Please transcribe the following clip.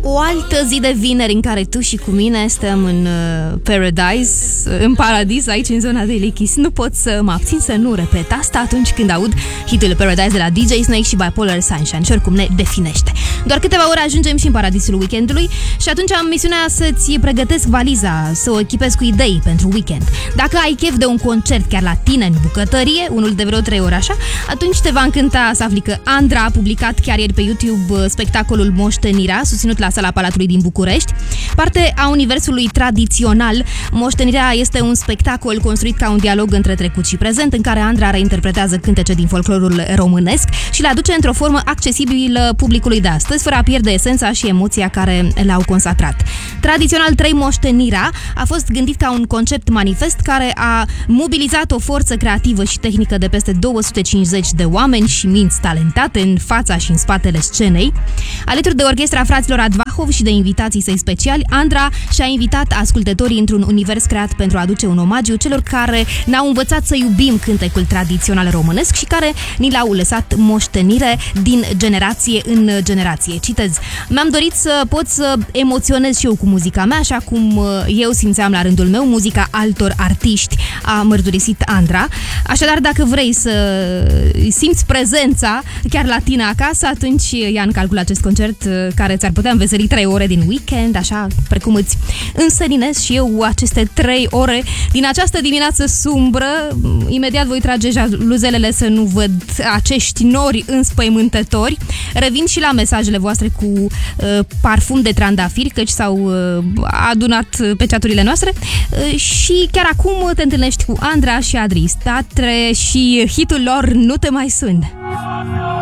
O altă zi de vineri în care tu și cu mine stăm în în paradis, aici în zona de Lichis. Nu pot să mă abțin să nu repet asta atunci când aud hitul Paradise de la DJ Snake și Bipolar Sunshine și oricum ne definește. Doar câteva ore ajungem și în paradisul weekendului și atunci am misiunea să-ți pregătesc valiza, să o echipezi cu idei pentru weekend. Dacă ai chef de un concert chiar la tine în bucătărie, unul de vreo 3 ore așa, atunci te va încânta să afli că Andra a publicat chiar ieri pe YouTube spectacolul Moștenirea, susținut la Sala Palatului din București. Parte a universului tradițional, Moștenirea este un spectacol construit ca un dialog între trecut și prezent, în care Andra reinterpretează cântece din folclorul românesc și le aduce într-o formă accesibilă publicului de astăzi, fără a pierde esența și emoția care le-au consacrat. Tradițional 3 Moștenirea a fost gândit ca un concept manifest care a mobilizat o forță creativă și tehnică de peste 250 de oameni și minți talentate în fața și în spatele scenei. Alături de orchestra fraților Advahov și de invitații săi speciali, Andra și-a invitat ascultătorii într-un univers creat pentru a aduce un omagiu celor care ne-au învățat să iubim cântecul tradițional românesc și care ni l-au lăsat moștenire din generație în generație. Citez: mi-am dorit să pot să emoționez și eu cu muzica mea, așa cum eu simțeam la rândul meu muzica altor artiști, a mărturisit Andra. Așadar, dacă vrei să simți prezența chiar la tine acasă, atunci ia în calcul acest concert care ți-ar putea înveseli 3 ore din weekend, așa precum îți însărinez și eu aceste 3 ore din această dimineață sumbră. Imediat voi trage jaluzelele să nu văd acești nori înspăimântători. Revin și la mesajele voastre cu parfum de trandafiri, căci s-au adunat pe chaturile noastre. Și chiar acum te întâlnești cu Andra și Adri Statre și hitul lor Nu te mai sun.